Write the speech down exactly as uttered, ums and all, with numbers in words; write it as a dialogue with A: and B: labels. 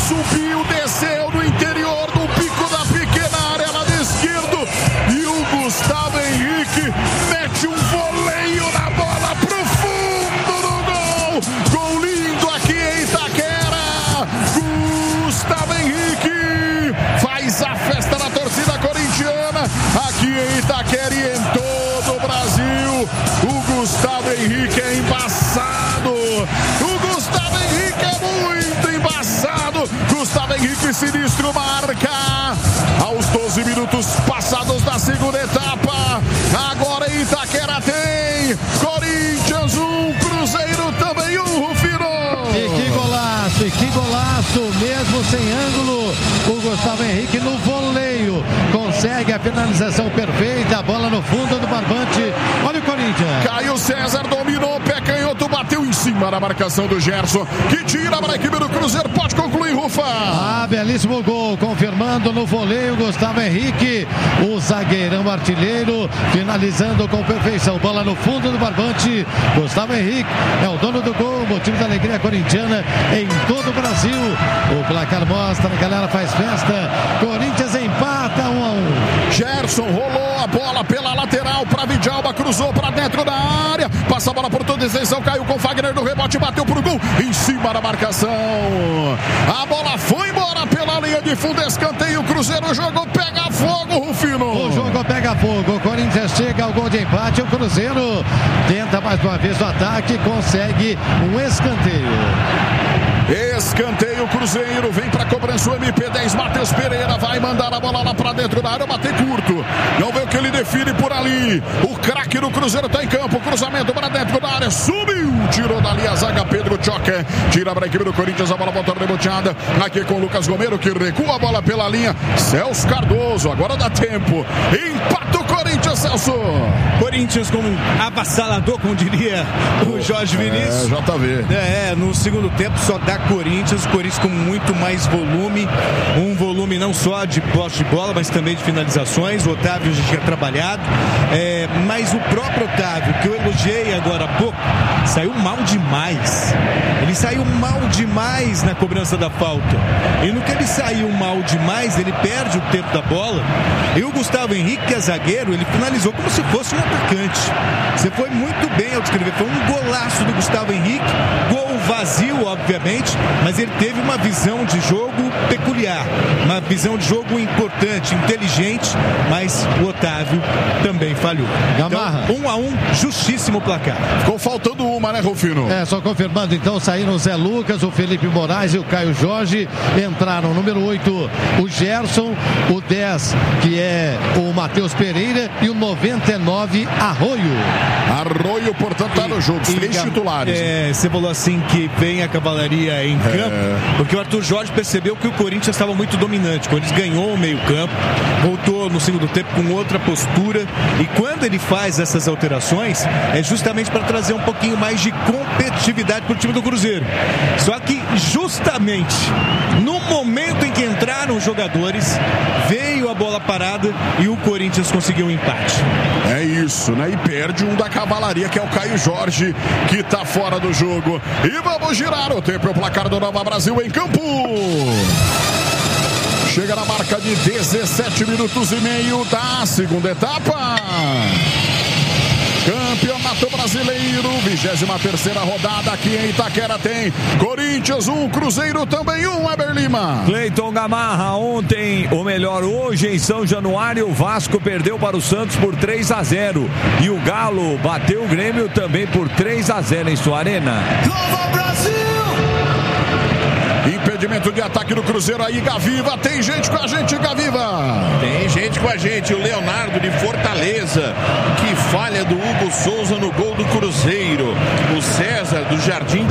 A: subiu, desceu no interior do pico da pequena área, lado esquerdo, e o Gustavo Henrique mete um voleio na bola pro fundo do gol. Gol lindo aqui em Itaquera. Gustavo Henrique faz a festa na torcida corintiana aqui em Itaquera e em todo o Brasil. O Gustavo Henrique é embaçado. O Gustavo Henrique é muito embaçado. Gustavo Henrique sinistro marca aos doze minutos passados da segunda etapa. Agora em Itaquera tem Corinthians um, Cruzeiro também um, Rufino.
B: E que golaço, e que golaço, mesmo sem ângulo, o Gustavo Henrique no voleio consegue a finalização perfeita, a bola no fundo do barbante. Olha o Corinthians.
A: Caio César dominou, pé canhoto, bateu em cima da marcação do Gerson, que tira para a equipe do Cruzeiro. Pode concluir, Rufa.
B: Ah, belíssimo gol, confirmando no voleio Gustavo Henrique, o zagueirão artilheiro, finalizando com perfeição, bola no fundo do barbante. Gustavo Henrique é o dono do gol, motivo da alegria corintiana em todo o Brasil. O placar mostra, a galera faz festa. Corinthians empata um a um.
A: Gerson rolou a bola pela lateral para Vidalba, cruzou para dentro da área, passa a bola por toda a extensão, caiu com Fagner no rebote, bateu pro gol, em cima da marcação. A bola foi embora pela linha de fundo, escanteio, o Cruzeiro jogou, pega fogo, Rufino.
B: O jogo pega fogo, o Corinthians chega ao gol de empate, o Cruzeiro tenta mais uma vez o ataque, consegue um escanteio.
A: Escanteio, Cruzeiro vem para cobrança, o M P dez, Matheus Pereira vai mandar a bola lá para dentro da área, bater curto, não vê o que ele define por ali. O craque do Cruzeiro está em campo, cruzamento para dentro da área, subiu, tirou dali a zaga, Pedro Choque, tira para a equipe do Corinthians, a bola volta reboteada, aqui com o Lucas Romero, que recua a bola pela linha, Celso Cardoso, agora dá tempo, empata o Corinthians, Celso.
C: Corinthians como um avassalador, como diria o Jorge Vinícius.
A: É, J V.
C: É, no segundo tempo só dá Corinthians, o Corinthians com muito mais volume, um volume não só de posse de bola, mas também de finalizações. O Otávio já tinha trabalhado, é, mas o próprio Otávio, que eu elogiei agora há pouco, saiu mal demais. Ele saiu mal demais na cobrança da falta. E no que ele saiu mal demais, ele perde o tempo da bola. E o Gustavo Henrique, que é zagueiro, ele finalizou como se fosse um atacante. Você foi muito bem ao descrever. Foi um golaço do Gustavo Henrique, gol vazio, obviamente, mas ele teve uma visão de jogo peculiar, uma visão de jogo importante, inteligente, mas o Otávio também falhou.
B: Gamarra.
C: Então, um a um, justíssimo placar.
A: Ficou faltando uma, né, Rufino?
B: É, só confirmando, então, saíram o Zé Lucas, o Felipe Moraes e o Caio Jorge, entraram o número oito, o Gerson, o dez, que é o Matheus Pereira, e o noventa e nove, Arroio.
A: Arroio, portanto, está no jogo,
C: E,
A: três
C: e,
A: titulares.
C: É, você falou assim que vem a cavalaria em campo, é. porque o Arthur Jorge percebeu que o Corinthians estava muito dominante. Quando ele ganhou o meio campo, voltou no segundo tempo com outra postura, e quando ele faz essas alterações, é justamente para trazer um pouquinho mais de competitividade para o time do Cruzeiro. Só que justamente no momento em que entraram os jogadores, veio a bola parada e o Corinthians conseguiu um empate.
A: É isso, né? E perde um da cavalaria, que é o Caio Jorge, que tá fora do jogo. E vamos girar o tempo, o placar do Nova Brasil em campo. Chega na marca de dezessete minutos e meio da segunda etapa. Campeonato Brasileiro, vigésima terceira rodada aqui em Itaquera tem Corinthians um, Cruzeiro também um, Weber Lima.
D: Cleiton Gamarra, ontem, ou melhor, hoje em São Januário, o Vasco perdeu para o Santos por três a zero e o Galo bateu o Grêmio também por três a zero em sua arena.
A: Nova Brasil! Impedimento de ataque do Cruzeiro aí, Gaviva, tem gente com a gente, Gaviva.
E: Tem gente com a gente, o Leonardo de Fortaleza, que falha do Hugo Souza no gol do Cruzeiro. O César do Jardim